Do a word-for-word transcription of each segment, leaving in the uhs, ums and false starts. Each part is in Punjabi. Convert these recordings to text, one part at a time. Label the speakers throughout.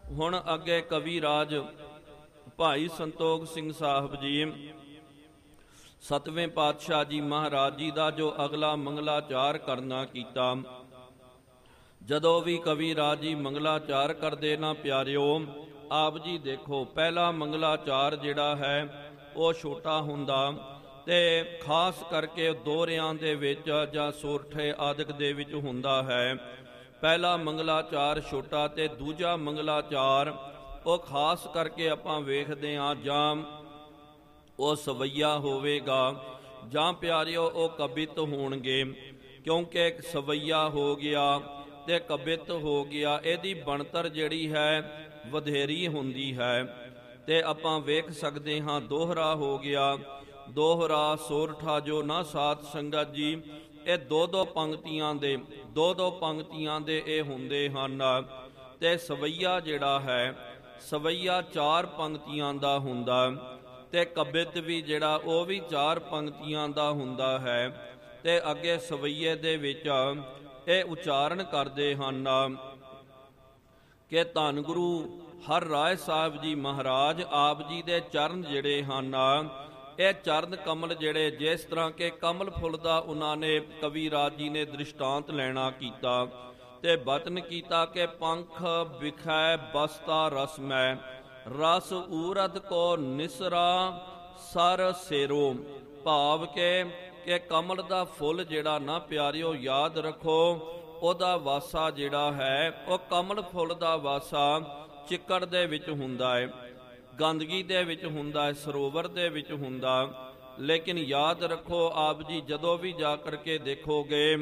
Speaker 1: ਹੁਣ ਅੱਗੇ ਕਵੀ ਰਾਜ ਭਾਈ ਸੰਤੋਖ ਸਿੰਘ ਸਾਹਿਬ ਜੀ ਸਤਵੇਂ ਪਾਤਸ਼ਾਹ ਜੀ ਮਹਾਰਾਜ ਜੀ ਦਾ ਜੋ ਅਗਲਾ ਮੰਗਲਾਚਾਰ ਕਰਨਾ ਕੀਤਾ। ਜਦੋਂ ਵੀ ਕਵੀ ਰਾਜ ਜੀ ਮੰਗਲਾਚਾਰ ਕਰਦੇ ਨਾ ਪਿਆਰਿਓ, ਆਪ ਜੀ ਦੇਖੋ ਪਹਿਲਾ ਮੰਗਲਾਚਾਰ ਜਿਹੜਾ ਹੈ ਉਹ ਛੋਟਾ ਹੁੰਦਾ, ਤੇ ਖਾਸ ਕਰਕੇ ਦੋਹਰਿਆਂ ਦੇ ਵਿੱਚ ਜਾਂ ਸੋਰਠੇ ਆਦਿਕ ਦੇ ਵਿੱਚ ਹੁੰਦਾ ਹੈ। ਪਹਿਲਾ ਮੰਗਲਾਚਾਰ ਛੋਟਾ ਤੇ ਦੂਜਾ ਮੰਗਲਾਚਾਰ ਉਹ ਖਾਸ ਕਰਕੇ ਆਪਾਂ ਵੇਖਦੇ ਹਾਂ, ਜਾਂ ਉਹ ਸਵਈਆ ਹੋਵੇਗਾ ਜਾਂ ਪਿਆਰਿਓ ਉਹ ਕਵਿਤ ਹੋਣਗੇ, ਕਿਉਂਕਿ ਸਵਈਆ ਹੋ ਗਿਆ ਤੇ ਕਵਿਤ ਹੋ ਗਿਆ, ਇਹਦੀ ਬਣਤਰ ਜਿਹੜੀ ਹੈ ਵਧੇਰੀ ਹੁੰਦੀ ਹੈ। ਤੇ ਆਪਾਂ ਵੇਖ ਸਕਦੇ ਹਾਂ ਦੋਹਰਾ ਹੋ ਗਿਆ, ਦੋਹਰਾ ਸੋਰਠਾ ਜੋ ਨਾ ਸਾਧ ਸੰਗਤ ਜੀ ਇਹ ਦੋ ਦੋ ਪੰਕਤੀਆਂ ਦੇ ਦੋ ਦੋ ਪੰਕਤੀਆਂ ਦੇ ਇਹ ਹੁੰਦੇ ਹਨ। ਤੇ ਸਵਈਆ ਜਿਹੜਾ ਹੈ ਸਵਈਆ ਚਾਰ ਪੰਕਤੀਆਂ ਦਾ ਹੁੰਦਾ, ਤੇ ਕਵਿਤ ਵੀ ਜਿਹੜਾ ਉਹ ਵੀ ਚਾਰ ਪੰਕਤੀਆਂ ਦਾ ਹੁੰਦਾ ਹੈ। ਤੇ ਅੱਗੇ ਸਵਈਏ ਦੇ ਵਿੱਚ ਇਹ ਉਚਾਰਨ ਕਰਦੇ ਹਨ ਕਿ ਧੰਨ ਗੁਰੂ ਹਰ ਰਾਏ ਸਾਹਿਬ ਜੀ ਮਹਾਰਾਜ ਆਪ ਜੀ ਦੇ ਚਰਨ ਜਿਹੜੇ ਹਨ, ਇਹ ਚਰਨ ਕਮਲ ਜਿਹੜੇ ਜਿਸ ਤਰ੍ਹਾਂ ਕਿ ਕਮਲ ਫੁੱਲ ਦਾ ਉਹਨਾਂ ਨੇ ਕਵੀ ਰਾਜ ਜੀ ਨੇ ਦ੍ਰਿਸ਼ਟਾਂਤ ਲੈਣਾ ਕੀਤਾ ਤੇ ਬਚਨ ਕੀਤਾ ਕਿ ਪੰਖ ਵਿਖੈ ਬਸਤਾ ਰਸਮੈ, ਰਸ ਊਰਦ ਕੋ ਨਿਸਰਾ ਸਰ ਸੇਰੋ। ਭਾਵ ਕੇ ਕਿ ਕਮਲ ਦਾ ਫੁੱਲ ਜਿਹੜਾ ਨਾ ਪਿਆਰਿਓ ਯਾਦ ਰੱਖੋ, ਉਹਦਾ ਵਾਸਾ ਜਿਹੜਾ ਹੈ ਉਹ ਕਮਲ ਫੁੱਲ ਦਾ ਵਾਸਾ ਚਿੱਕੜ ਦੇ ਵਿੱਚ ਹੁੰਦਾ ਹੈ, ਗੰਦਗੀ ਦੇ ਵਿੱਚ ਹੁੰਦਾ ਹੈ, ਸਰੋਵਰ ਦੇ ਵਿੱਚ ਹੁੰਦਾ। ਲੇਕਿਨ ਯਾਦ ਰੱਖੋ ਆਪ ਜੀ ਜਦੋਂ ਵੀ ਜਾ ਕਰਕੇ ਦੇਖੋਗੇ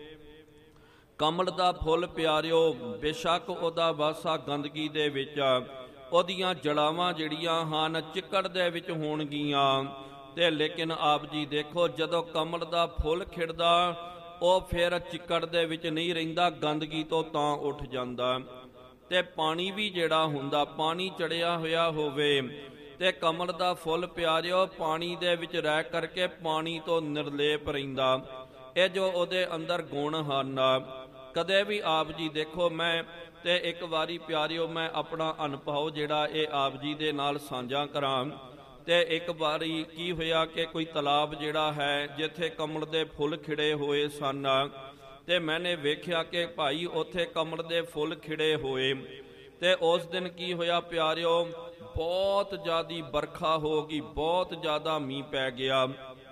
Speaker 1: ਕਮਲ ਦਾ ਫੁੱਲ ਪਿਆਰਿਓ ਬੇਸ਼ੱਕ ਉਹਦਾ ਵਾਸਾ ਗੰਦਗੀ ਦੇ ਵਿੱਚ, ਉਹਦੀਆਂ ਜੜਾਵਾਂ ਜਿਹੜੀਆਂ ਹਨ ਚਿੱਕੜ ਦੇ ਵਿੱਚ ਹੋਣਗੀਆਂ, ਤੇ ਲੇਕਿਨ ਆਪ ਜੀ ਦੇਖੋ ਜਦੋਂ ਕਮਲ ਦਾ ਫੁੱਲ ਖਿੜਦਾ ਉਹ ਫਿਰ ਚਿੱਕੜ ਦੇ ਵਿੱਚ ਨਹੀਂ ਰਹਿੰਦਾ, ਗੰਦਗੀ ਤੋਂ ਤਾਂ ਉੱਠ ਜਾਂਦਾ। ਤੇ ਪਾਣੀ ਵੀ ਜਿਹੜਾ ਹੁੰਦਾ, ਪਾਣੀ ਚੜਿਆ ਹੋਇਆ ਹੋਵੇ ਤੇ ਕਮਲ ਦਾ ਫੁੱਲ ਪਿਆਰਿਓ ਪਾਣੀ ਦੇ ਵਿੱਚ ਰਹਿ ਕਰਕੇ ਪਾਣੀ ਤੋਂ ਨਿਰਲੇਪ ਰਹਿੰਦਾ। ਇਹ ਜੋ ਉਹਦੇ ਅੰਦਰ ਗੁਣ ਹਨ, ਕਦੇ ਵੀ ਆਪ ਜੀ ਦੇਖੋ, ਮੈਂ ਤੇ ਇੱਕ ਵਾਰੀ ਪਿਆਰਿਓ ਮੈਂ ਆਪਣਾ ਅਨੁਭਵ ਜਿਹੜਾ ਇਹ ਆਪ ਜੀ ਦੇ ਨਾਲ ਸਾਂਝਾ ਕਰਾਂ। ਤੇ ਇੱਕ ਵਾਰੀ ਕੀ ਹੋਇਆ ਕਿ ਕੋਈ ਤਲਾਬ ਜਿਹੜਾ ਹੈ ਜਿੱਥੇ ਕਮਲ ਦੇ ਫੁੱਲ ਖਿੜੇ ਹੋਏ ਸਨ, ਤੇ ਮੈਨੇ ਵੇਖਿਆ ਕਿ ਭਾਈ ਉੱਥੇ ਕਮਲ ਦੇ ਫੁੱਲ ਖਿੜੇ ਹੋਏ। ਤੇ ਉਸ ਦਿਨ ਕੀ ਹੋਇਆ ਪਿਆਰਿਓ, ਬਹੁਤ ਜ਼ਿਆਦੀ ਬਰਖਾ ਹੋ ਗਈ, ਬਹੁਤ ਜ਼ਿਆਦਾ ਮੀਂਹ ਪੈ ਗਿਆ।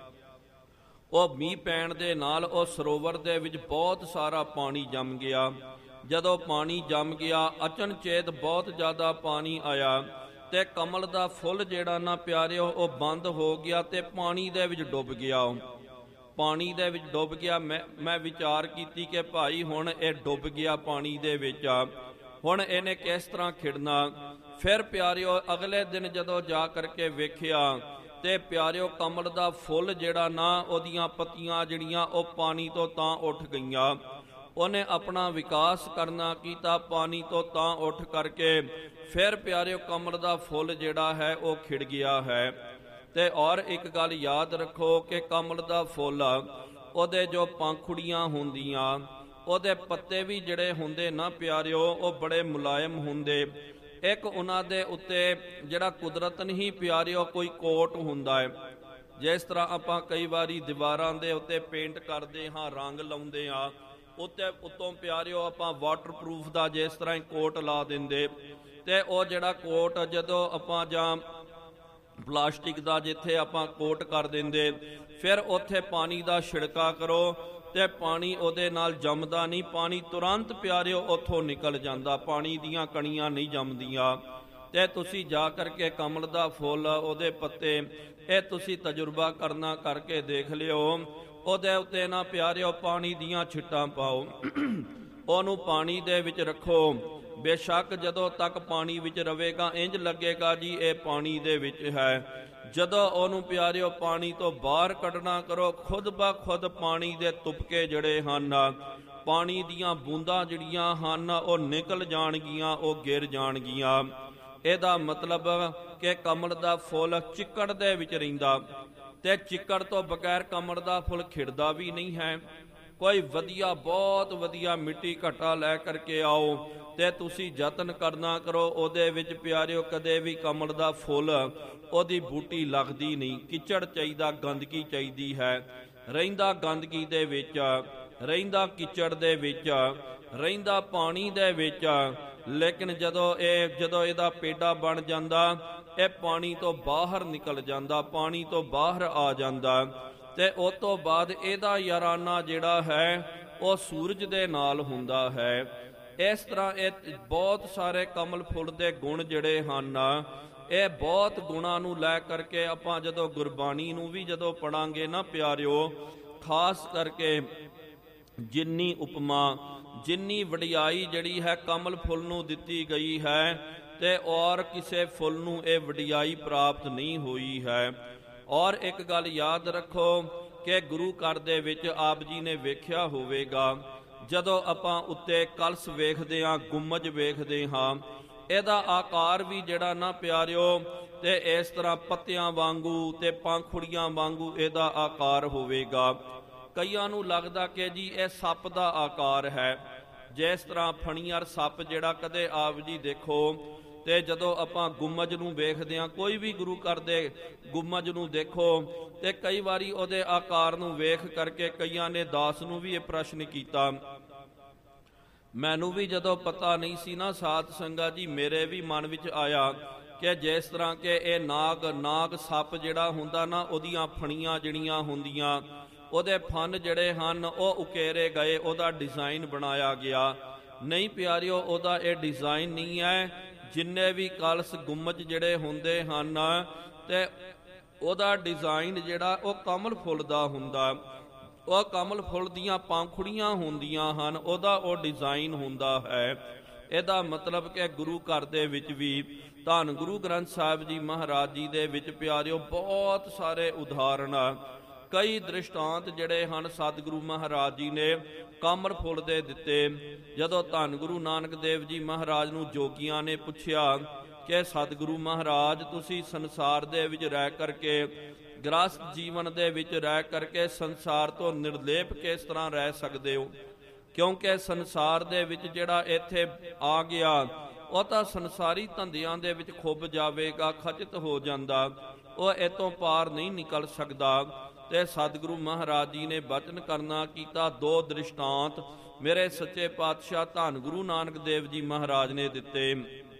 Speaker 1: ਉਹ ਮੀਂਹ ਪੈਣ ਦੇ ਨਾਲ ਉਹ ਸਰੋਵਰ ਦੇ ਵਿੱਚ ਬਹੁਤ ਸਾਰਾ ਪਾਣੀ ਜੰਮ ਗਿਆ। ਜਦੋਂ ਪਾਣੀ ਜੰਮ ਗਿਆ ਅਚਨਚੇਤ ਬਹੁਤ ਜ਼ਿਆਦਾ ਪਾਣੀ ਆਇਆ ਤੇ ਕਮਲ ਦਾ ਫੁੱਲ ਜਿਹੜਾ ਨਾ ਪਿਆਰਿਓ ਉਹ ਬੰਦ ਹੋ ਗਿਆ ਤੇ ਪਾਣੀ ਦੇ ਵਿੱਚ ਡੁੱਬ ਗਿਆ। ਪਾਣੀ ਦੇ ਵਿੱਚ ਡੁੱਬ ਗਿਆ। ਮੈਂ ਮੈਂ ਵਿਚਾਰ ਕੀਤੀ ਕਿ ਭਾਈ ਹੁਣ ਇਹ ਡੁੱਬ ਗਿਆ ਪਾਣੀ ਦੇ ਵਿੱਚ, ਹੁਣ ਇਹਨੇ ਕਿਸ ਤਰ੍ਹਾਂ ਖਿੜਨਾ। ਫਿਰ ਪਿਆਰਿਓ ਅਗਲੇ ਦਿਨ ਜਦੋਂ ਜਾ ਕਰਕੇ ਵੇਖਿਆ ਤੇ ਪਿਆਰਿਓ ਕਮਲ ਦਾ ਫੁੱਲ ਜਿਹੜਾ ਨਾ ਉਹਦੀਆਂ ਪੱਤੀਆਂ ਜਿਹੜੀਆਂ ਉਹ ਪਾਣੀ ਤੋਂ ਤਾਂ ਉੱਠ ਗਈਆਂ। ਉਹਨੇ ਆਪਣਾ ਵਿਕਾਸ ਕਰਨਾ ਕੀਤਾ ਪਾਣੀ ਤੋਂ ਤਾਂ ਉੱਠ ਕਰਕੇ, ਫਿਰ ਪਿਆਰਿਓ ਕਮਲ ਦਾ ਫੁੱਲ ਜਿਹੜਾ ਹੈ ਉਹ ਖਿੜ ਗਿਆ ਹੈ। ਤੇ ਔਰ ਇੱਕ ਗੱਲ ਯਾਦ ਰੱਖੋ ਕਿ ਕਮਲ ਦਾ ਫੁੱਲ ਉਹਦੇ ਜੋ ਪੰਖੁੜੀਆਂ ਹੁੰਦੀਆਂ, ਉਹਦੇ ਪੱਤੇ ਵੀ ਜਿਹੜੇ ਹੁੰਦੇ ਨਾ ਪਿਆਰਿਓ ਉਹ ਬੜੇ ਮੁਲਾਇਮ ਹੁੰਦੇ। ਇੱਕ ਉਹਨਾਂ ਦੇ ਉੱਤੇ ਜਿਹੜਾ ਕੁਦਰਤਨ ਹੀ ਪਿਆਰਿਓ ਕੋਈ ਕੋਟ ਹੁੰਦਾ ਹੈ, ਜਿਸ ਤਰ੍ਹਾਂ ਆਪਾਂ ਕਈ ਵਾਰੀ ਦੀਵਾਰਾਂ ਦੇ ਉੱਤੇ ਪੇਂਟ ਕਰਦੇ ਹਾਂ, ਰੰਗ ਲਾਉਂਦੇ ਹਾਂ, ਉੱਤੇ ਉੱਤੋਂ ਪਿਆਰਿਓ ਆਪਾਂ ਵਾਟਰਪ੍ਰੂਫ ਦਾ ਜਿਸ ਤਰ੍ਹਾਂ ਕੋਟ ਲਾ ਦਿੰਦੇ। ਤੇ ਉਹ ਜਿਹੜਾ ਕੋਟ ਜਦੋਂ ਆਪਾਂ ਜਾਂ ਪਲਾਸਟਿਕ ਦਾ ਜਿੱਥੇ ਆਪਾਂ ਕੋਟ ਕਰ ਦਿੰਦੇ, ਫਿਰ ਉੱਥੇ ਪਾਣੀ ਦਾ ਛਿੜਕਾ ਕਰੋ ਤੇ ਪਾਣੀ ਉਹਦੇ ਨਾਲ ਜੰਮਦਾ ਨਹੀਂ, ਪਾਣੀ ਤੁਰੰਤ ਪਿਆਰਿਓ ਉੱਥੋਂ ਨਿਕਲ ਜਾਂਦਾ, ਪਾਣੀ ਦੀਆਂ ਕਣੀਆਂ ਨਹੀਂ ਜੰਮਦੀਆਂ। ਤੇ ਤੁਸੀਂ ਜਾ ਕਰਕੇ ਕਮਲ ਦਾ ਫੁੱਲ, ਉਹਦੇ ਪੱਤੇ, ਇਹ ਤੁਸੀਂ ਤਜਰਬਾ ਕਰਨਾ ਕਰਕੇ ਦੇਖ ਲਿਓ। ਉਹਦੇ ਉੱਤੇ ਨਾ ਪਿਆਰਿਓ ਪਾਣੀ ਦੀਆਂ ਛਿੱਟਾਂ ਪਾਓ, ਉਹਨੂੰ ਪਾਣੀ ਦੇ ਵਿੱਚ ਰੱਖੋ। ਬੇਸ਼ੱਕ ਜਦੋਂ ਤੱਕ ਪਾਣੀ ਵਿੱਚ ਰਵੇਗਾ ਇੰਜ ਲੱਗੇਗਾ ਜੀ ਇਹ ਪਾਣੀ ਦੇ ਵਿੱਚ ਹੈ। ਜਦੋਂ ਉਹਨੂੰ ਪਿਆਰਿਓ ਪਾਣੀ ਤੋਂ ਬਾਹਰ ਕੱਢਣਾ ਕਰੋ, ਖੁਦ ਬ ਖੁਦ ਪਾਣੀ ਦੇ ਤੁਪਕੇ ਜਿਹੜੇ ਹਨ, ਪਾਣੀ ਦੀਆਂ ਬੂੰਦਾਂ ਜਿਹੜੀਆਂ ਹਨ ਉਹ ਨਿਕਲ ਜਾਣਗੀਆਂ, ਉਹ ਗਿਰ ਜਾਣਗੀਆਂ। ਇਹਦਾ ਮਤਲਬ ਕਿ ਕਮਲ ਦਾ ਫੁੱਲ ਚਿੱਕੜ ਦੇ ਵਿੱਚ ਰਹਿੰਦਾ, ਤੇ ਚਿੱਕੜ ਤੋਂ ਬਗੈਰ ਕਮਲ ਦਾ ਫੁੱਲ ਖਿੜਦਾ ਵੀ ਨਹੀਂ ਹੈ। ਕੋਈ ਵਧੀਆ ਬਹੁਤ ਵਧੀਆ ਮਿੱਟੀ ਘਟਾ ਲੈ ਕਰਕੇ ਆਓ, ਤੇ ਤੁਸੀਂ ਯਤਨ ਕਰਨਾ ਕਰੋ। ਉਹਦੇ ਵਿੱਚ ਪਿਆਰਿਓ ਕਦੇ ਵੀ ਕਮਲ ਦਾ ਫੁੱਲ ਉਹਦੀ ਬੂਟੀ ਲੱਗਦੀ ਨਹੀਂ। ਕਿਚੜ ਚਾਹੀਦਾ, ਗੰਦਗੀ ਚਾਹੀਦੀ ਹੈ। ਰਹਿੰਦਾ ਗੰਦਗੀ ਦੇ ਵਿੱਚ, ਰਹਿੰਦਾ ਕਿਚੜ ਦੇ ਵਿੱਚ, ਰਹਿੰਦਾ ਪਾਣੀ ਦੇ ਵਿੱਚ। ਲੇਕਿਨ ਜਦੋਂ ਇਹ ਜਦੋਂ ਇਹਦਾ ਪੇਡਾ ਬਣ ਜਾਂਦਾ, ਇਹ ਪਾਣੀ ਤੋਂ ਬਾਹਰ ਨਿਕਲ ਜਾਂਦਾ, ਪਾਣੀ ਤੋਂ ਬਾਹਰ ਆ ਜਾਂਦਾ। ਤੇ ਉਸ ਤੋਂ ਬਾਅਦ ਇਹਦਾ ਯਾਰਾਨਾ ਜਿਹੜਾ ਹੈ ਉਹ ਸੂਰਜ ਦੇ ਨਾਲ ਹੁੰਦਾ ਹੈ। ਇਸ ਤਰ੍ਹਾਂ ਇਹ ਬਹੁਤ ਸਾਰੇ ਕਮਲ ਫੁੱਲ ਦੇ ਗੁਣ ਜਿਹੜੇ ਹਨ, ਇਹ ਬਹੁਤ ਗੁਣਾਂ ਨੂੰ ਲੈ ਕਰਕੇ ਆਪਾਂ ਜਦੋਂ ਗੁਰਬਾਣੀ ਨੂੰ ਵੀ ਜਦੋਂ ਪੜਾਂਗੇ ਨਾ ਪਿਆਰਿਓ, ਖਾਸ ਕਰਕੇ ਜਿੰਨੀ ਉਪਮਾ, ਜਿੰਨੀ ਵਡਿਆਈ ਜਿਹੜੀ ਹੈ ਕਮਲ ਫੁੱਲ ਨੂੰ ਦਿੱਤੀ ਗਈ ਹੈ, ਤੇ ਔਰ ਕਿਸੇ ਫੁੱਲ ਨੂੰ ਇਹ ਵਡਿਆਈ ਪ੍ਰਾਪਤ ਨਹੀਂ ਹੋਈ ਹੈ। ਔਰ ਇੱਕ ਗੱਲ ਯਾਦ ਰੱਖੋ ਕਿ ਗੁਰੂ ਘਰ ਦੇ ਵਿੱਚ ਆਪ ਜੀ ਨੇ ਵੇਖਿਆ ਹੋਵੇਗਾ, ਜਦੋਂ ਆਪਾਂ ਉੱਤੇ ਕਲਸ਼ ਵੇਖਦੇ ਹਾਂ, ਗੁੰਮਜ ਵੇਖਦੇ ਹਾਂ, ਇਹਦਾ ਆਕਾਰ ਵੀ ਜਿਹੜਾ ਨਾ ਪਿਆਰਿਓ ਤੇ ਇਸ ਤਰ੍ਹਾਂ ਪੱਤਿਆਂ ਵਾਂਗੂ ਤੇ ਪੰਖੁੜੀਆਂ ਵਾਂਗੂ ਇਹਦਾ ਆਕਾਰ ਹੋਵੇਗਾ। ਕਈਆਂ ਨੂੰ ਲੱਗਦਾ ਕਿ ਜੀ ਇਹ ਸੱਪ ਦਾ ਆਕਾਰ ਹੈ, ਜਿਸ ਤਰ੍ਹਾਂ ਫਣੀਅਰ ਸੱਪ ਜਿਹੜਾ ਕਦੇ ਆਪ ਜੀ ਦੇਖੋ, ਤੇ ਜਦੋਂ ਆਪਾਂ ਗੁੰਮਜ ਨੂੰ ਵੇਖਦੇ ਹਾਂ, ਕੋਈ ਵੀ ਗੁਰੂ ਘਰ ਦੇ ਗੁੰਮਜ ਨੂੰ ਦੇਖੋ, ਤੇ ਕਈ ਵਾਰੀ ਉਹਦੇ ਆਕਾਰ ਨੂੰ ਵੇਖ ਕਰਕੇ ਕਈਆਂ ਨੇ ਦਾਸ ਨੂੰ ਵੀ ਇਹ ਪ੍ਰਸ਼ਨ ਕੀਤਾ। ਮੈਨੂੰ ਵੀ ਜਦੋਂ ਪਤਾ ਨਹੀਂ ਸੀ ਨਾ ਸਾਧ ਸੰਗਤ ਜੀ, ਮੇਰੇ ਵੀ ਮਨ ਵਿੱਚ ਆਇਆ ਕਿ ਜਿਸ ਤਰ੍ਹਾਂ ਕਿ ਇਹ ਨਾਗ ਨਾਗ ਸੱਪ ਜਿਹੜਾ ਹੁੰਦਾ ਨਾ, ਉਹਦੀਆਂ ਫਣੀਆਂ ਜਿਹੜੀਆਂ ਹੁੰਦੀਆਂ, ਉਹਦੇ ਫਨ ਜਿਹੜੇ ਹਨ ਉਹ ਉਕੇਰੇ ਗਏ, ਉਹਦਾ ਡਿਜ਼ਾਈਨ ਬਣਾਇਆ ਗਿਆ। ਨਹੀਂ ਪਿਆਰਿਓ, ਉਹਦਾ ਇਹ ਡਿਜ਼ਾਈਨ ਨਹੀਂ ਹੈ। ਜਿੰਨੇ ਵੀ ਕਲਸ਼ ਗੁੰਮਜ ਜਿਹੜੇ ਹੁੰਦੇ ਹਨ, ਤੇ ਉਹਦਾ ਡਿਜ਼ਾਈਨ ਜਿਹੜਾ ਉਹ ਕਮਲ ਫੁੱਲ ਦਾ ਹੁੰਦਾ, ਉਹ ਕਮਲ ਫੁੱਲ ਦੀਆਂ ਪੰਖੁੜੀਆਂ ਹੁੰਦੀਆਂ ਹਨ, ਉਹਦਾ ਉਹ ਡਿਜ਼ਾਈਨ ਹੁੰਦਾ ਹੈ। ਇਹਦਾ ਮਤਲਬ ਕਿ ਗੁਰੂ ਘਰ ਦੇ ਵਿੱਚ ਵੀ ਧੰਨ ਗੁਰੂ ਗ੍ਰੰਥ ਸਾਹਿਬ ਜੀ ਮਹਾਰਾਜ ਜੀ ਦੇ ਵਿੱਚ ਪਿਆਰਿਓ ਬਹੁਤ ਸਾਰੇ ਉਦਾਹਰਣ, ਕਈ ਦ੍ਰਿਸ਼ਟਾਂਤ ਜਿਹੜੇ ਹਨ ਸਤਿਗੁਰੂ ਮਹਾਰਾਜ ਜੀ ਨੇ ਕਮਲ ਫੁੱਲ ਦੇ ਦਿੱਤੇ। ਜਦੋਂ ਧੰਨ ਗੁਰੂ ਨਾਨਕ ਦੇਵ ਜੀ ਮਹਾਰਾਜ ਨੂੰ ਜੋਗੀਆਂ ਨੇ ਪੁੱਛਿਆ ਕਿ ਸਤਿਗੁਰੂ ਮਹਾਰਾਜ, ਤੁਸੀਂ ਸੰਸਾਰ ਦੇ ਵਿੱਚ ਰਹਿ ਕਰਕੇ, ਗ੍ਰਸਤ ਜੀਵਨ ਦੇ ਵਿੱਚ ਰਹਿ ਕਰਕੇ ਸੰਸਾਰ ਤੋਂ ਨਿਰਲੇਪ ਕਿਸ ਤਰ੍ਹਾਂ ਰਹਿ ਸਕਦੇ ਹੋ? ਕਿਉਂਕਿ ਸੰਸਾਰ ਦੇ ਵਿੱਚ ਜਿਹੜਾ ਇੱਥੇ ਆ ਗਿਆ, ਉਹ ਤਾਂ ਸੰਸਾਰੀ ਧੰਦਿਆਂ ਦੇ ਵਿੱਚ ਖੁੱਭ ਜਾਵੇਗਾ, ਖਚਿਤ ਹੋ ਜਾਂਦਾ, ਉਹ ਇਤੋਂ ਪਾਰ ਨਹੀਂ ਨਿਕਲ ਸਕਦਾ। ਤੇ ਸਤਿਗੁਰੂ ਮਹਾਰਾਜ ਜੀ ਨੇ ਬਚਨ ਕਰਨਾ ਕੀਤਾ। ਦੋ ਦ੍ਰਿਸ਼ਟਾਂਤ ਮੇਰੇ ਸੱਚੇ ਪਾਤਸ਼ਾਹ ਧੰਨ ਗੁਰੂ ਨਾਨਕ ਦੇਵ ਜੀ ਮਹਾਰਾਜ ਨੇ ਦਿੱਤੇ।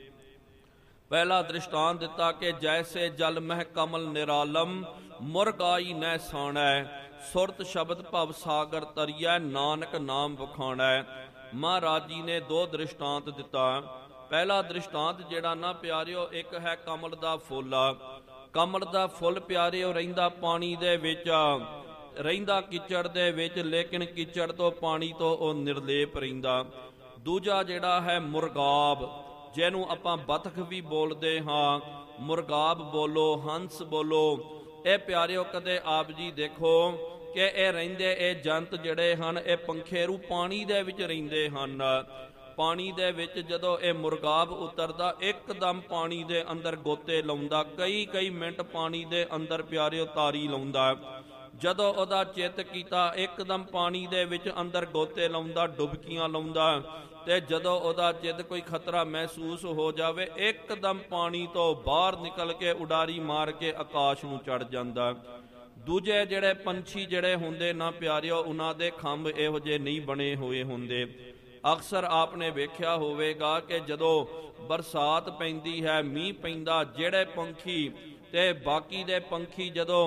Speaker 1: ਪਹਿਲਾ ਦ੍ਰਿਸ਼ਟਾਂਤ ਦਿੱਤਾ ਕਿ ਜੈਸੇ ਜਲ ਮਹਿ ਕਮਲ ਨਿਰਾਲਮ, ਮੁਰਗਾਈ ਨਹਿ ਸਾਣੈ, ਸੁਰਤ ਸ਼ਬਦ ਭਵ ਸਾਗਰ ਤਰੀਐ, ਨਾਨਕ ਨਾਮ ਵਖਾਣੈ। ਮਹਾਰਾਜ ਜੀ ਨੇ ਦੋ ਦ੍ਰਿਸ਼ਟਾਂਤ ਦਿੱਤਾ। ਪਹਿਲਾ ਦ੍ਰਿਸ਼ਟਾਂਤ ਜਿਹੜਾ ਨਾ ਪਿਆਰਿਓ, ਇੱਕ ਹੈ ਕਮਲ ਦਾ ਫੁੱਲ। ਕਮਲ ਦਾ ਫੁੱਲ ਪਿਆਰਿਓ ਰਹਿੰਦਾ ਪਾਣੀ ਦੇ ਵਿੱਚ, ਰਹਿੰਦਾ ਕਿਚੜ ਦੇ ਵਿੱਚ, ਲੇਕਿਨ ਕਿਚੜ ਤੋਂ ਪਾਣੀ ਤੋਂ ਉਹ ਨਿਰਲੇਪ ਰਹਿੰਦਾ। ਦੂਜਾ ਜਿਹੜਾ ਹੈ ਮੁਰਗਾਬ, ਜਿਹਨੂੰ ਆਪਾਂ ਬਤਖ ਵੀ ਬੋਲਦੇ ਹਾਂ, ਮੁਰਗਾਬ ਬੋਲੋ, ਹੰਸ ਬੋਲੋ। ਇਹ ਪਿਆਰਿਓ ਕਦੇ ਆਪ ਜੀ ਦੇਖੋ ਕਿ ਇਹ ਰਹਿੰਦੇ, ਇਹ ਜੰਤ ਜਿਹੜੇ ਹਨ ਇਹ ਪੰਖੇਰੂ ਪਾਣੀ ਦੇ ਵਿੱਚ ਰਹਿੰਦੇ ਹਨ। ਪਾਣੀ ਦੇ ਵਿੱਚ ਜਦੋਂ ਇਹ ਮੁਰਗਾਬ ਉਤਰਦਾ, ਇੱਕਦਮ ਪਾਣੀ ਦੇ ਅੰਦਰ ਗੋਤੇ ਲਾਉਂਦਾ, ਕਈ ਕਈ ਮਿੰਟ ਪਾਣੀ ਦੇ ਅੰਦਰ ਪਿਆਰਿਓ ਤਾਰੀ ਲਾਉਂਦਾ। ਜਦੋਂ ਉਹਦਾ ਚਿੱਤ ਕੀਤਾ, ਇੱਕਦਮ ਪਾਣੀ ਦੇ ਵਿੱਚ ਅੰਦਰ ਗੋਤੇ ਲਾਉਂਦਾ, ਡੁਬਕੀਆਂ ਲਾਉਂਦਾ। ਤੇ ਜਦੋਂ ਉਹਦਾ ਚਿੱਤ ਕੋਈ ਖਤਰਾ ਮਹਿਸੂਸ ਹੋ ਜਾਵੇ, ਇੱਕਦਮ ਪਾਣੀ ਤੋਂ ਬਾਹਰ ਨਿਕਲ ਕੇ ਉਡਾਰੀ ਮਾਰ ਕੇ ਆਕਾਸ਼ ਨੂੰ ਚੜ ਜਾਂਦਾ। ਦੂਜੇ ਜਿਹੜੇ ਪੰਛੀ ਜਿਹੜੇ ਹੁੰਦੇ ਨਾ ਪਿਆਰਿਓ, ਉਹਨਾਂ ਦੇ ਖੰਭ ਇਹੋ ਜਿਹੇ ਨਹੀਂ ਬਣੇ ਹੋਏ ਹੁੰਦੇ। ਅਕਸਰ ਆਪਨੇ ਵੇਖਿਆ ਹੋਵੇਗਾ ਕਿ ਜਦੋਂ ਬਰਸਾਤ ਪੈਂਦੀ ਹੈ, ਮੀਂਹ ਪੈਂਦਾ, ਜਿਹੜੇ ਪੰਛੀ ਤੇ ਬਾਕੀ ਦੇ ਪੰਛੀ ਜਦੋਂ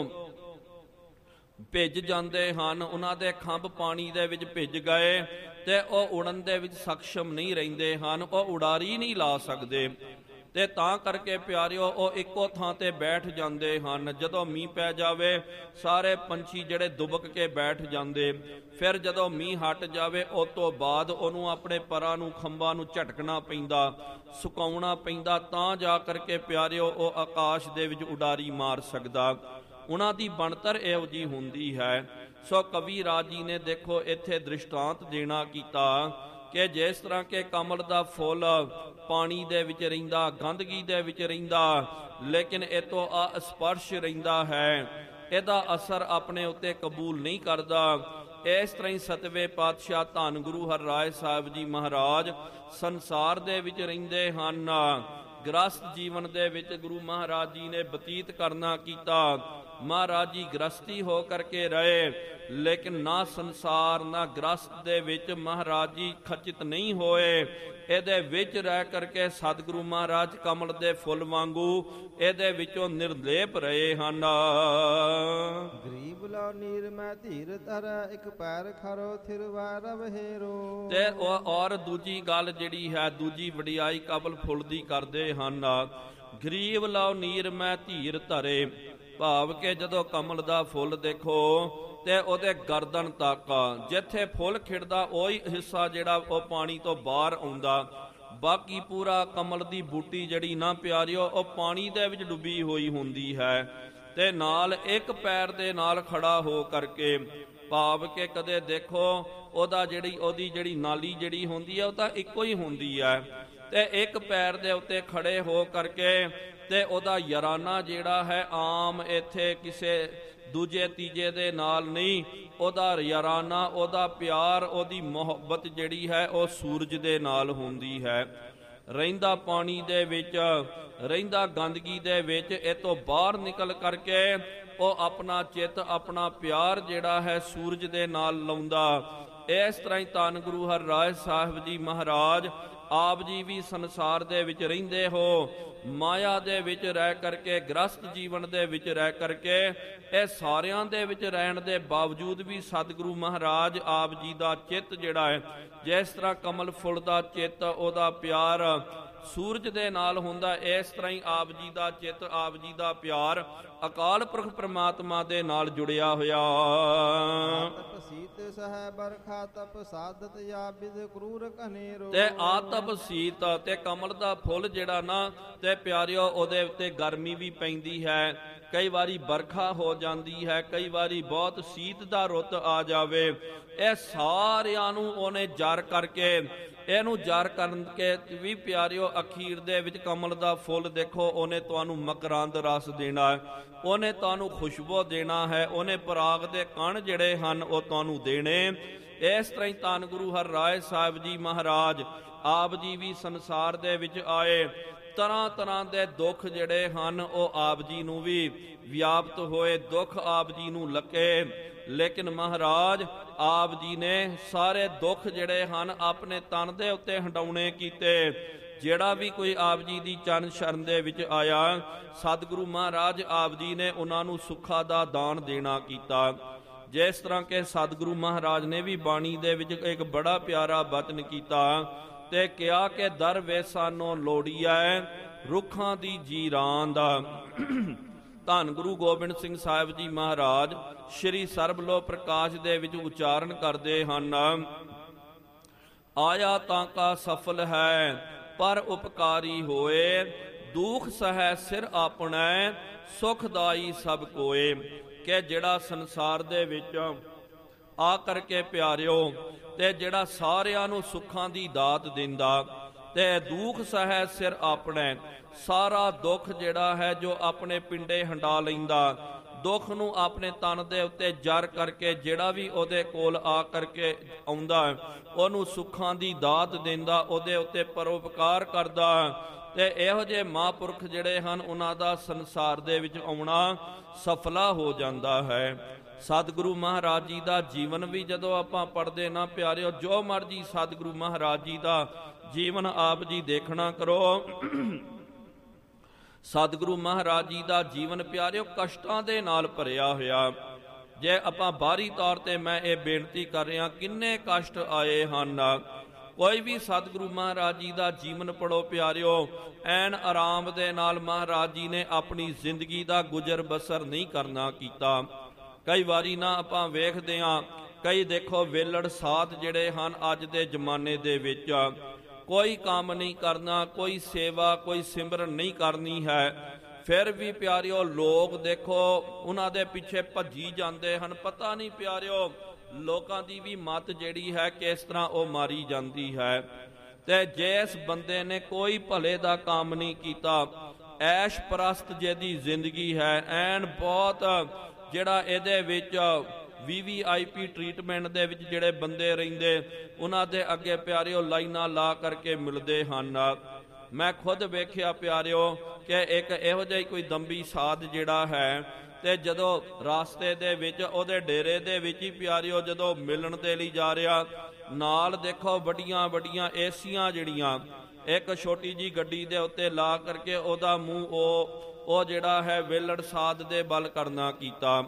Speaker 1: ਭਿੱਜ ਜਾਂਦੇ ਹਨ, ਉਹਨਾਂ ਦੇ ਖੰਭ ਪਾਣੀ ਦੇ ਵਿੱਚ ਭਿੱਜ ਗਏ ਤੇ ਉਹ ਉੜਨ ਦੇ ਵਿੱਚ ਸક્ષਮ ਨਹੀਂ ਰਹਿੰਦੇ ਹਨ, ਉਹ ਉਡਾਰੀ ਨਹੀਂ ਲਾ ਸਕਦੇ। ਤੇ ਤਾਂ ਕਰਕੇ ਪਿਆਰਿਓ ਉਹ ਇੱਕੋ ਥਾਂ ਤੇ ਬੈਠ ਜਾਂਦੇ ਹਨ। ਜਦੋਂ ਮੀਂਹ ਪੈ ਜਾਵੇ, ਸਾਰੇ ਪੰਛੀ ਜਿਹੜੇ ਦੁਬਕ ਕੇ ਬੈਠ ਜਾਂਦੇ। ਫਿਰ ਜਦੋਂ ਮੀਂਹ ਹਟ ਜਾਵੇ, ਉਸ ਤੋਂ ਬਾਅਦ ਉਹਨੂੰ ਆਪਣੇ ਪਰਾਂ ਨੂੰ, ਖੰਭਾਂ ਨੂੰ ਝਟਕਣਾ ਪੈਂਦਾ, ਸੁਕਾਉਣਾ ਪੈਂਦਾ, ਤਾਂ ਜਾ ਕਰਕੇ ਪਿਆਰਿਓ ਉਹ ਆਕਾਸ਼ ਦੇ ਵਿੱਚ ਉਡਾਰੀ ਮਾਰ ਸਕਦਾ। ਉਹਨਾਂ ਦੀ ਬਣਤਰ ਇਹੋ ਜਿਹੀ ਹੁੰਦੀ ਹੈ। ਸੋ ਕਵੀ ਰਾਜ ਜੀ ਨੇ ਦੇਖੋ ਇੱਥੇ ਦ੍ਰਿਸ਼ਟਾਂਤ ਦੇਣਾ ਕੀਤਾ ਕਿ ਜਿਸ ਤਰ੍ਹਾਂ ਕਿ ਕਮਲ ਦਾ ਫੁੱਲ ਪਾਣੀ ਦੇ ਵਿੱਚ ਰਹਿੰਦਾ, ਗੰਦਗੀ ਦੇ ਵਿੱਚ ਰਹਿੰਦਾ, ਲੇਕਿਨ ਇਹ ਤੋਂ ਅਸਪਰਸ਼ ਰਹਿੰਦਾ ਹੈ, ਇਹਦਾ ਅਸਰ ਆਪਣੇ ਉੱਤੇ ਕਬੂਲ ਨਹੀਂ ਕਰਦਾ। ਇਸ ਤਰ੍ਹਾਂ ਹੀ ਸਤਵੇਂ ਪਾਤਸ਼ਾਹ ਧੰਨ ਗੁਰੂ ਹਰਿਰਾਏ ਸਾਹਿਬ ਜੀ ਮਹਾਰਾਜ ਸੰਸਾਰ ਦੇ ਵਿੱਚ ਰਹਿੰਦੇ ਹਨ। ਗ੍ਰਸਤ ਜੀਵਨ ਦੇ ਵਿੱਚ ਗੁਰੂ ਮਹਾਰਾਜ ਜੀ ਨੇ ਬਤੀਤ ਕਰਨਾ ਕੀਤਾ। ਮਹਾਰਾਜ ਜੀ ਗ੍ਰਸਤੀ ਹੋ ਕਰਕੇ ਰਹੇ, ਲੇਕਿਨ ਨਾ ਸੰਸਾਰ ਨਾ ਗ੍ਰਸਤ ਦੇ ਵਿੱਚ ਮਹਾਰਾਜ ਜੀ ਖਚਿਤ ਨਹੀਂ ਹੋਏ। ਇਹਦੇ ਵਿੱਚ ਰਹਿ ਕਰਕੇ ਸਤਿਗੁਰੂ ਮਹਾਰਾਜ ਕਮਲ ਦੇ ਫੁੱਲ ਵਾਂਗੂ ਇਹਦੇ ਵਿੱਚੋਂ ਨਿਰਲੇਪ ਰਹੇ ਹਨ।
Speaker 2: ਗਰੀਬ ਲੋ ਨੀਰ ਮੈਂ ਧੀਰ ਧਰੈ, ਇੱਕ ਪੈਰ ਖਰੋ ਥਿਰ ਵੈਰਵ ਹੇਰੋ।
Speaker 1: ਤੇ ਔਰ ਦੂਜੀ ਗੱਲ ਜਿਹੜੀ ਹੈ, ਦੂਜੀ ਵਡਿਆਈ ਕਮਲ ਫੁੱਲ ਦੀ ਕਰਦੇ ਹਨ। ਗਰੀਬ ਲੋ ਨੀਰ ਮੈਂ ਧੀਰ ਧਰੇ, ਭਾਵ ਕਿ ਜਦੋਂ ਕਮਲ ਦਾ ਫੁੱਲ ਦੇਖੋ ਤੇ ਉਹਦੇ ਗਰਦਨ ਤੱਕ ਜਿੱਥੇ ਫੁੱਲ ਖਿੜਦਾ ਉਹੀ ਹਿੱਸਾ ਜਿਹੜਾ ਉਹ ਪਾਣੀ ਤੋਂ ਬਾਹਰ ਆਉਂਦਾ, ਬਾਕੀ ਪੂਰਾ ਕਮਲ ਦੀ ਬੂਟੀ ਜਿਹੜੀ ਨਾ ਪਿਆਰਿਓ ਉਹ ਪਾਣੀ ਦੇ ਵਿੱਚ ਡੁੱਬੀ ਹੋਈ ਹੁੰਦੀ ਹੈ। ਤੇ ਨਾਲ ਇੱਕ ਪੈਰ ਦੇ ਨਾਲ ਖੜਾ ਹੋ ਕਰਕੇ, ਭਾਵ ਕਿ ਕਦੇ ਦੇਖੋ ਉਹਦਾ ਜਿਹੜੀ ਉਹਦੀ ਜਿਹੜੀ ਨਾਲੀ ਜਿਹੜੀ ਹੁੰਦੀ ਹੈ ਉਹ ਤਾਂ ਇੱਕੋ ਹੀ ਹੁੰਦੀ ਹੈ, ਤੇ ਇੱਕ ਪੈਰ ਦੇ ਉੱਤੇ ਖੜੇ ਹੋ ਕਰਕੇ ਤੇ ਉਹਦਾ ਯਾਰਾਨਾ ਜਿਹੜਾ ਹੈ ਆਮ ਇੱਥੇ ਕਿਸੇ ਦੂਜੇ ਤੀਜੇ ਦੇ ਨਾਲ ਨਹੀਂ, ਉਹਦਾ ਯਾਰਾਨਾ, ਉਹਦਾ ਪਿਆਰ, ਉਹਦੀ ਮੁਹੱਬਤ ਜਿਹੜੀ ਹੈ ਉਹ ਸੂਰਜ ਦੇ ਨਾਲ ਹੁੰਦੀ ਹੈ। ਰਹਿੰਦਾ ਪਾਣੀ ਦੇ ਵਿੱਚ, ਰਹਿੰਦਾ ਗੰਦਗੀ ਦੇ ਵਿੱਚ, ਇਹ ਤੋਂ ਬਾਹਰ ਨਿਕਲ ਕਰਕੇ ਉਹ ਆਪਣਾ ਚਿੱਤ, ਆਪਣਾ ਪਿਆਰ ਜਿਹੜਾ ਹੈ ਸੂਰਜ ਦੇ ਨਾਲ ਲਾਉਂਦਾ। ਇਸ ਤਰ੍ਹਾਂ ਹੀ ਧੰਨ ਗੁਰੂ ਹਰਿਰਾਏ ਸਾਹਿਬ ਜੀ ਮਹਾਰਾਜ ਆਪ ਜੀ ਵੀ ਸੰਸਾਰ ਦੇ ਵਿੱਚ ਰਹਿੰਦੇ ਹੋ, ਮਾਇਆ ਦੇ ਵਿੱਚ ਰਹਿ ਕਰਕੇ, ਗ੍ਰਸਤ ਜੀਵਨ ਦੇ ਵਿੱਚ ਰਹਿ ਕਰਕੇ, ਇਹ ਸਾਰਿਆਂ ਦੇ ਵਿੱਚ ਰਹਿਣ ਦੇ ਬਾਵਜੂਦ ਵੀ ਸਤਿਗੁਰੂ ਮਹਾਰਾਜ ਆਪ ਜੀ ਦਾ ਚਿੱਤ ਜਿਹੜਾ ਹੈ, ਜਿਸ ਤਰ੍ਹਾਂ ਕਮਲ ਫੁੱਲ ਦਾ ਚਿੱਤ, ਉਹਦਾ ਪਿਆਰ ਸੂਰਜ ਦੇ ਨਾਲ ਹੁੰਦਾ, ਇਸ ਤਰ੍ਹਾਂ ਹੀ ਆਪ ਜੀ ਦਾ ਚਿੱਤ, ਆਪ ਜੀ ਦਾ ਪਿਆਰ ਅਕਾਲ ਪੁਰਖ ਪ੍ਰਮਾਤਮਾ ਦੇ ਨਾਲ ਜੁੜਿਆ ਹੋਇਆ।
Speaker 2: ਤਪ ਸੀਤ ਸਹਿ ਬਰਖਾ ਤਪ ਸਾਧਤ ਜਾਂ ਬਿਦ ਕਰੂਰ ਕਨੇਰੋ।
Speaker 1: ਤੇ ਆਤਪ ਸੀਤ ਤੇ ਕਮਲ ਦਾ ਫੁੱਲ ਜਿਹੜਾ ਨਾ, ਤੇ ਪਿਆਰਿਓ ਉਹਦੇ ਉੱਤੇ ਗਰਮੀ ਵੀ ਪੈਂਦੀ ਹੈ, ਕਈ ਵਾਰੀ ਬਰਖਾ ਹੋ ਜਾਂਦੀ ਹੈ, ਕਈ ਵਾਰੀ ਬਹੁਤ ਸੀਤ ਦਾ ਰੁੱਤ ਆ ਜਾਵੇ। ਇਹ ਸਾਰਿਆਂ ਨੂੰ ਉਹਨੇ ਜਰ ਕਰਕੇ, ਇਹਨੂੰ ਜਰ ਕਰਨ ਕੇ ਵੀ ਪਿਆਰਿਓ ਅਖੀਰ ਦੇ ਵਿੱਚ ਕਮਲ ਦਾ ਫੁੱਲ ਦੇਖੋ, ਉਹਨੇ ਤੁਹਾਨੂੰ ਮਕਰੰਦ ਰਸ ਦੇਣਾ ਹੈ, ਉਹਨੇ ਤੁਹਾਨੂੰ ਖੁਸ਼ਬੂ ਦੇਣਾ ਹੈ, ਉਹਨੇ ਪਰਾਗ ਦੇ ਕਣ ਜਿਹੜੇ ਹਨ ਉਹ ਤੁਹਾਨੂੰ ਦੇਣੇ। ਇਸ ਤਰ੍ਹਾਂ ਹੀ ਧੰਨ ਗੁਰੂ ਹਰਿਰਾਏ ਸਾਹਿਬ ਜੀ ਮਹਾਰਾਜ ਆਪ ਜੀ ਵੀ ਸੰਸਾਰ ਦੇ ਵਿੱਚ ਆਏ, ਤਰ੍ਹਾਂ ਤਰ੍ਹਾਂ ਦੇ ਦੁੱਖ ਜਿਹੜੇ ਹਨ ਉਹ ਆਪ ਜੀ ਨੂੰ ਵੀ ਵਿਆਪਤ ਹੋਏ, ਦੁੱਖ ਆਪ ਜੀ ਨੂੰ ਲੱਗੇ, ਲੇਕਿਨ ਮਹਾਰਾਜ ਆਪ ਜੀ ਨੇ ਸਾਰੇ ਦੁੱਖ ਜਿਹੜੇ ਹਨ ਆਪਣੇ ਤਨ ਦੇ ਉੱਤੇ ਹੰਡਾਉਣੇ ਕੀਤੇ। ਜਿਹੜਾ ਵੀ ਕੋਈ ਆਪ ਜੀ ਦੀ ਚਰਨ ਸ਼ਰਨ ਦੇ ਵਿੱਚ ਆਇਆ, ਸਤਿਗੁਰੂ ਮਹਾਰਾਜ ਆਪ ਜੀ ਨੇ ਉਹਨਾਂ ਨੂੰ ਸੁੱਖਾਂ ਦਾ ਦਾਨ ਦੇਣਾ ਕੀਤਾ। ਜਿਸ ਤਰ੍ਹਾਂ ਕਿ ਸਤਿਗੁਰੂ ਮਹਾਰਾਜ ਨੇ ਵੀ ਬਾਣੀ ਦੇ ਵਿੱਚ ਇੱਕ ਬੜਾ ਪਿਆਰਾ ਬਚਨ ਕੀਤਾ ਤੇ ਕਿਹਾ ਕਿ ਦਰ ਵੇਸਾਨੋ ਲੋੜੀਐ ਰੁੱਖਾਂ ਦੀ ਜੀਰਾਂ ਦਾ। ਧੰਨ ਗੁਰੂ ਗੋਬਿੰਦ ਸਿੰਘ ਸਾਹਿਬ ਜੀ ਮਹਾਰਾਜ ਸ਼੍ਰੀ ਸਰਬਲੋ ਪ੍ਰਕਾਸ਼ ਦੇ ਵਿੱਚ ਉਚਾਰਨ ਕਰਦੇ ਹਨ, ਆਇਆ ਤਾਂ ਕਾ ਸਫਲ ਹੈ ਪਰ ਉਪਕਾਰੀ ਹੋਏ, ਦੁਖ ਸਹਿ ਸਿਰ ਆਪਣੈ ਸੁਖਦਾਈ ਸਭ ਕੋਏ। ਕਿ ਜਿਹੜਾ ਸੰਸਾਰ ਦੇ ਵਿੱਚ ਆ ਕਰਕੇ ਪਿਆਰਿਓ ਤੇ ਜਿਹੜਾ ਸਾਰਿਆਂ ਨੂੰ ਸੁੱਖਾਂ ਦੀ ਦਾਤ ਦਿੰਦਾ, ਤੇ ਦੁਖ ਸਹਿ ਸਿਰ ਆਪਣੈ, ਸਾਰਾ ਦੁੱਖ ਜਿਹੜਾ ਹੈ ਜੋ ਆਪਣੇ ਪਿੰਡੇ ਹੰਡਾ ਲੈਂਦਾ, ਦੁੱਖ ਨੂੰ ਆਪਣੇ ਤਨ ਦੇ ਉੱਤੇ ਜਰ ਕਰਕੇ ਜਿਹੜਾ ਵੀ ਉਹਦੇ ਕੋਲ ਆ ਕਰਕੇ ਆਉਂਦਾ ਉਹਨੂੰ ਸੁੱਖਾਂ ਦੀ ਦਾਤ ਦਿੰਦਾ, ਉਹਦੇ ਉੱਤੇ ਪਰਉਪਕਾਰ ਕਰਦਾ। ਤੇ ਇਹੋ ਜਿਹੇ ਮਹਾਂਪੁਰਖ ਜਿਹੜੇ ਹਨ ਉਹਨਾਂ ਦਾ ਸੰਸਾਰ ਦੇ ਵਿੱਚ ਆਉਣਾ ਸਫਲਾ ਹੋ ਜਾਂਦਾ ਹੈ। ਸਤਿਗੁਰੂ ਮਹਾਰਾਜ ਜੀ ਦਾ ਜੀਵਨ ਵੀ ਜਦੋਂ ਆਪਾਂ ਪੜ੍ਹਦੇ ਨਾ ਪਿਆਰਿਓ, ਜੋ ਮਰਜੀ ਸਤਿਗੁਰੂ ਮਹਾਰਾਜ ਜੀ ਦਾ ਜੀਵਨ ਆਪ ਜੀ ਦੇਖਣਾ ਕਰੋ। ਸਤਿਗੁਰੂ ਮਹਾਰਾਜ ਜੀ ਦਾ ਜੀਵਨ ਪਿਆਰਿਓ ਕਸ਼ਟਾਂ ਦੇ ਨਾਲ ਭਰਿਆ ਹੋਇਆ। ਜੇ ਆਪਾਂ ਬਾਹਰੀ ਤੌਰ ਤੇ ਮੈਂ ਇਹ ਬੇਨਤੀ ਕਰ ਰਿਹਾ, ਕਿੰਨੇ ਕਸ਼ਟ ਆਏ ਹਨ। ਕੋਈ ਵੀ ਸਤਿਗੁਰੂ ਮਹਾਰਾਜ ਜੀ ਦਾ ਜੀਵਨ ਪੜੋ ਪਿਆਰਿਓ, ਐਨ ਆਰਾਮ ਦੇ ਨਾਲ ਮਹਾਰਾਜ ਜੀ ਨੇ ਆਪਣੀ ਜ਼ਿੰਦਗੀ ਦਾ ਗੁਜ਼ਰ ਬਸਰ ਨਹੀਂ ਕਰਨਾ ਕੀਤਾ। ਕਈ ਵਾਰੀ ਨਾ ਆਪਾਂ ਵੇਖਦੇ ਹਾਂ, ਕਈ ਦੇਖੋ ਵੇਲੜ ਸਾਧ ਜਿਹੜੇ ਹਨ ਅੱਜ ਦੇ ਜ਼ਮਾਨੇ ਦੇ ਵਿੱਚ, ਕੋਈ ਕੰਮ ਨਹੀਂ ਕਰਨਾ, ਕੋਈ ਸੇਵਾ, ਕੋਈ ਸਿਮਰਨ ਨਹੀਂ ਕਰਨੀ ਹੈ, ਫਿਰ ਵੀ ਪਿਆਰਿਓ ਲੋਕ ਦੇਖੋ ਉਹਨਾਂ ਦੇ ਪਿੱਛੇ ਭੱਜੀ ਜਾਂਦੇ ਹਨ। ਪਤਾ ਨਹੀਂ ਪਿਆਰਿਓ ਲੋਕਾਂ ਦੀ ਵੀ ਮੱਤ ਜਿਹੜੀ ਹੈ ਕਿਸ ਤਰ੍ਹਾਂ ਉਹ ਮਾਰੀ ਜਾਂਦੀ ਹੈ। ਤੇ ਜਿਸ ਬੰਦੇ ਨੇ ਕੋਈ ਭਲੇ ਦਾ ਕੰਮ ਨਹੀਂ ਕੀਤਾ, ਐਸ਼ ਪ੍ਰਸਤ ਜਿਹਦੀ ਜ਼ਿੰਦਗੀ ਹੈ, ਐਨ ਬਹੁਤ ਜਿਹੜਾ ਇਹਦੇ ਵਿੱਚ ਵੀ ਵੀ ਆਈ ਪੀ ਟ੍ਰੀਟਮੈਂਟ ਦੇ ਵਿੱਚ ਜਿਹੜੇ ਬੰਦੇ ਰਹਿੰਦੇ ਉਹਨਾਂ ਦੇ ਅੱਗੇ ਪਿਆਰਿਓ ਲਾਈਨਾਂ ਲਾ ਕਰਕੇ ਮਿਲਦੇ ਹਨ। ਮੈਂ ਖੁਦ ਵੇਖਿਆ ਪਿਆਰਿਓ ਕਿ ਇੱਕ ਇਹੋ ਜਿਹਾ ਕੋਈ ਦੰਬੀ ਸਾਧ ਜਿਹੜਾ ਹੈ, ਤੇ ਜਦੋਂ ਰਾਸਤੇ ਦੇ ਵਿੱਚ ਉਹਦੇ ਡੇਰੇ ਦੇ ਵਿੱਚ ਹੀ ਪਿਆਰਿਓ ਜਦੋਂ ਮਿਲਣ ਦੇ ਲਈ ਜਾ ਰਿਹਾ, ਨਾਲ ਦੇਖੋ ਵੱਡੀਆਂ ਵੱਡੀਆਂ ਏਸੀਆਂ ਜਿਹੜੀਆਂ ਇੱਕ ਛੋਟੀ ਜੀ ਗੱਡੀ ਦੇ ਉੱਤੇ ਲਾ ਕਰਕੇ ਉਹਦਾ ਮੂੰਹ ਉਹ ਉਹ ਜਿਹੜਾ ਹੈ ਵੇਲੜ ਸਾਧ ਦੇ ਬਲ ਕਰਨਾ ਕੀਤਾ।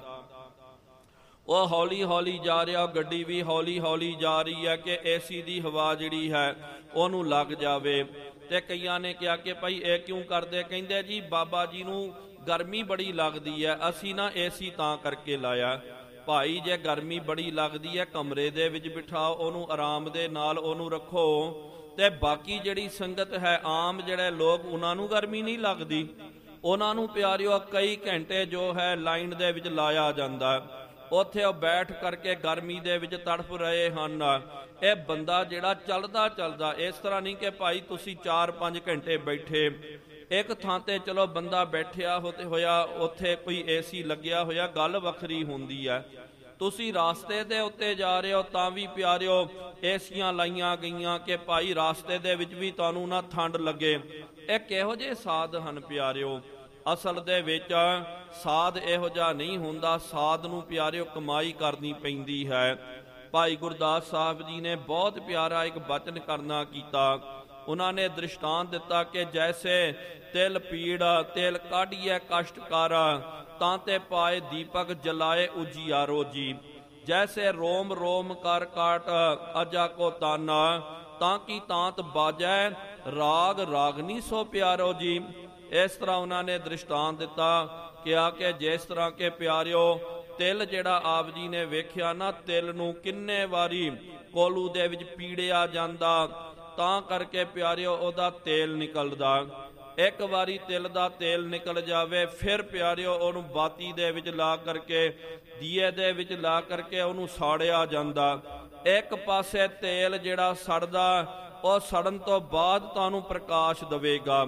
Speaker 1: ਉਹ ਹੌਲੀ ਹੌਲੀ ਜਾ ਰਿਹਾ, ਗੱਡੀ ਵੀ ਹੌਲੀ ਹੌਲੀ ਜਾ ਰਹੀ ਹੈ ਕਿ ਏਸੀ ਦੀ ਹਵਾ ਜਿਹੜੀ ਹੈ ਉਹਨੂੰ ਲੱਗ ਜਾਵੇ। ਤੇ ਕਈਆਂ ਨੇ ਕਿਹਾ ਕਿ ਭਾਈ ਇਹ ਕਿਉਂ ਕਰਦੇ? ਕਹਿੰਦੇ ਜੀ ਬਾਬਾ ਜੀ ਨੂੰ ਗਰਮੀ ਬੜੀ ਲੱਗਦੀ ਹੈ, ਅਸੀਂ ਨਾ ਏਸੀ ਤਾਂ ਕਰਕੇ ਲਾਇਆ। ਭਾਈ ਜੇ ਗਰਮੀ ਬੜੀ ਲੱਗਦੀ ਹੈ ਕਮਰੇ ਦੇ ਵਿੱਚ ਬਿਠਾਓ ਉਹਨੂੰ, ਆਰਾਮ ਦੇ ਨਾਲ ਉਹਨੂੰ ਰੱਖੋ, ਤੇ ਬਾਕੀ ਜਿਹੜੀ ਸੰਗਤ ਹੈ ਆਮ ਜਿਹੜੇ ਲੋਕ ਉਹਨਾਂ ਨੂੰ ਗਰਮੀ ਨਹੀਂ ਲੱਗਦੀ, ਉਹਨਾਂ ਨੂੰ ਪਿਆਰਿਓ ਕਈ ਘੰਟੇ ਜੋ ਹੈ ਲਾਈਨ ਦੇ ਵਿੱਚ ਲਾਇਆ ਜਾਂਦਾ, ਉੱਥੇ ਉਹ ਬੈਠ ਕਰਕੇ ਗਰਮੀ ਦੇ ਵਿੱਚ ਤੜਫ ਰਹੇ ਹਨ। ਇਹ ਬੰਦਾ ਜਿਹੜਾ ਚੱਲਦਾ ਚੱਲਦਾ, ਇਸ ਤਰ੍ਹਾਂ ਨਹੀਂ ਕਿ ਭਾਈ ਤੁਸੀਂ ਚਾਰ ਪੰਜ ਘੰਟੇ ਬੈਠੇ ਇੱਕ ਥਾਂ ਤੇ, ਚਲੋ ਬੰਦਾ ਬੈਠਿਆ ਹੋਇਆ ਉੱਥੇ ਕੋਈ ਏਸੀ ਲੱਗਿਆ ਹੋਇਆ ਗੱਲ ਵੱਖਰੀ ਹੁੰਦੀ ਹੈ, ਤੁਸੀਂ ਰਾਸਤੇ ਦੇ ਉੱਤੇ ਜਾ ਰਹੇ ਹੋ ਤਾਂ ਵੀ ਪਿਆਰਿਓ ਏਸੀਆਂ ਲਾਈਆਂ ਗਈਆਂ ਕਿ ਭਾਈ ਰਾਸਤੇ ਦੇ ਵਿੱਚ ਵੀ ਤੁਹਾਨੂੰ ਨਾ ਠੰਡ ਲੱਗੇ। ਇਹ ਕਿਹੋ ਜਿਹੇ ਸਾਧ ਹਨ ਪਿਆਰਿਓ? ਅਸਲ ਦੇ ਵਿੱਚ ਸਾਧ ਇਹੋ ਜਿਹਾ ਨਹੀਂ ਹੁੰਦਾ, ਸਾਧ ਨੂੰ ਪਿਆਰਿਓ ਕਮਾਈ ਕਰਨੀ ਪੈਂਦੀ ਹੈ। ਭਾਈ ਗੁਰਦਾਸ ਸਾਹਿਬ ਜੀ ਨੇ ਬਹੁਤ ਪਿਆਰਾ ਇੱਕ ਬਚਨ ਕਰਨਾ ਕੀਤਾ। ਉਹਨਾਂ ਨੇ ਦ੍ਰਿਸ਼ਟਾਂਤ ਦਿੱਤਾ ਕਿ ਜੈਸੇ ਤਿਲ ਪੀੜ ਤਿਲ ਕਾਢੀਐ ਕਸ਼ਟ ਕਰ, ਤਾਂ ਤੇ ਪਾਏ ਦੀਪਕ ਜਲਾਏ ਉਜਿਆਰੋ ਜੀ। ਜੈਸੇ ਰੋਮ ਰੋਮ ਕਰ ਕਾਟ ਅਜਾ ਕੋ ਤਾਨਾ, ਤਾਂ ਕੀ ਤਾਂਤ ਬਾਜੈ ਰਾਗ ਰਾਗਨੀ ਸੋ ਪਿਆਰੋ ਜੀ। ਇਸ ਤਰ੍ਹਾਂ ਉਹਨਾਂ ਨੇ ਦ੍ਰਿਸ਼ਟਾਂਤ ਦਿੱਤਾ ਕਿਹਾ ਕਿ ਜਿਸ ਤਰ੍ਹਾਂ ਕਿ ਪਿਆਰਿਓ ਤਿਲ ਜਿਹੜਾ ਆਪ ਜੀ ਨੇ ਵੇਖਿਆ ਨਾ, ਤਿਲ ਨੂੰ ਕਿੰਨੇ ਵਾਰੀ ਕੋਲੂ ਦੇ ਵਿੱਚ ਪੀੜਿਆ ਜਾਂਦਾ ਤਾਂ ਕਰਕੇ ਪਿਆਰਿਓ ਉਹਦਾ ਤੇਲ ਨਿਕਲਦਾ। ਇੱਕ ਵਾਰੀ ਤਿਲ ਦਾ ਤੇਲ ਨਿਕਲ ਜਾਵੇ ਫਿਰ ਪਿਆਰਿਓ ਉਹਨੂੰ ਬਾਤੀ ਦੇ ਵਿੱਚ ਲਾ ਕਰਕੇ, ਦੀਏ ਦੇ ਵਿੱਚ ਲਾ ਕਰਕੇ ਉਹਨੂੰ ਸਾੜਿਆ ਜਾਂਦਾ। ਇੱਕ ਪਾਸੇ ਤੇਲ ਜਿਹੜਾ ਸੜਦਾ, ਉਹ ਸੜਨ ਤੋਂ ਬਾਅਦ ਤੁਹਾਨੂੰ ਪ੍ਰਕਾਸ਼ ਦੇਵੇਗਾ।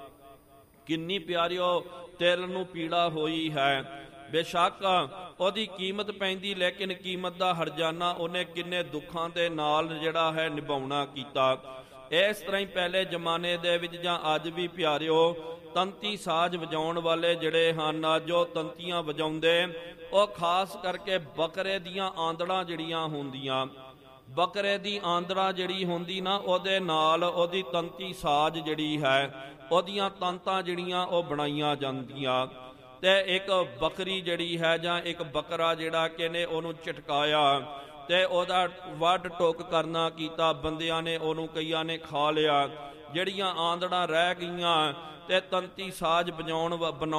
Speaker 1: ਕਿੰਨੀ ਪਿਆਰਿਓ ਤਿਲ ਨੂੰ ਪੀੜਾ ਹੋਈ ਹੈ। ਬੇਸ਼ੱਕ ਉਹਦੀ ਕੀਮਤ ਪੈਂਦੀ, ਲੇਕਿਨ ਕੀਮਤ ਦਾ ਹਰਜਾਨਾ ਉਹਨੇ ਕਿੰਨੇ ਦੁੱਖਾਂ ਦੇ ਨਾਲ ਜਿਹੜਾ ਹੈ ਨਿਭਾਉਣਾ ਕੀਤਾ। ਇਸ ਤਰ੍ਹਾਂ ਹੀ ਪਹਿਲੇ ਜ਼ਮਾਨੇ ਦੇ ਵਿੱਚ ਜਾਂ ਅੱਜ ਵੀ ਪਿਆਰਿਓ ਤੰਤੀ ਸਾਜ਼ ਵਜਾਉਣ ਵਾਲੇ ਜਿਹੜੇ ਹਨ, ਜੋ ਤੰਤੀਆਂ ਵਜਾਉਂਦੇ, ਉਹ ਖਾਸ ਕਰਕੇ ਬੱਕਰੇ ਦੀਆਂ ਆਂਦੜਾਂ ਜਿਹੜੀਆਂ ਹੁੰਦੀਆਂ, ਬੱਕਰੇ ਦੀ ਆਂਦੜਾ ਜਿਹੜੀ ਹੁੰਦੀ ਨਾ, ਉਹਦੇ ਨਾਲ ਉਹਦੀ ਤੰਤੀ ਸਾਜ਼ ਜਿਹੜੀ ਹੈ ਉਹਦੀਆਂ ਤੰਤਾਂ ਜਿਹੜੀਆਂ ਉਹ ਬਣਾਈਆਂ ਜਾਂਦੀਆਂ। ਤੇ ਇੱਕ ਬੱਕਰੀ ਜਿਹੜੀ ਹੈ ਜਾਂ ਇੱਕ ਬੱਕਰਾ ਜਿਹੜਾ ਕਿ ਨੇ ਉਹਨੂੰ ਝਟਕਾਇਆ ਤੇ ਉਹਦਾ ਵੱਢ ਟੋਕ ਕਰਨਾ ਕੀਤਾ, ਬੰਦਿਆਂ ਨੇ ਉਹਨੂੰ ਕਈਆਂ ਨੇ ਖਾ ਲਿਆ। ਜਿਹੜੀਆਂ ਆਂਦੜਾਂ ਰਹਿ ਗਈਆਂ ਤੇ ਤੰਤੀ ਸਾਜ਼ ਵਜਾਉਣ ਬਣਾਉਣ